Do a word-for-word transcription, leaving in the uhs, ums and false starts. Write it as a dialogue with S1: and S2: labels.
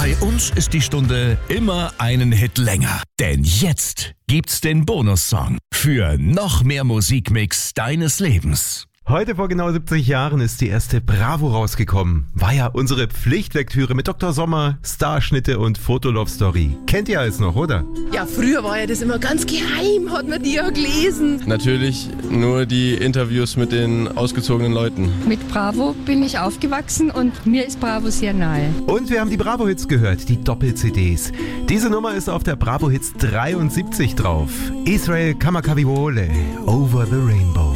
S1: Bei uns ist die Stunde immer einen Hit länger. Denn jetzt gibt's den Bonussong für noch mehr Musikmix deines Lebens.
S2: Heute vor genau siebzig Jahren ist die erste Bravo rausgekommen. War ja unsere Pflichtlektüre mit Doktor Sommer, Starschnitte und Fotolove-Story. Kennt ihr alles noch, oder?
S3: Ja, früher war ja das immer ganz geheim, hat man die ja gelesen.
S4: Natürlich nur die Interviews mit den ausgezogenen Leuten.
S5: Mit Bravo bin ich aufgewachsen und mir ist Bravo sehr nahe.
S2: Und wir haben die Bravo-Hits gehört, die Doppel-C Ds. Diese Nummer ist auf der Bravo-Hits dreiundsiebzig drauf. Israel Kamakawiwo'ole, Over the Rainbow.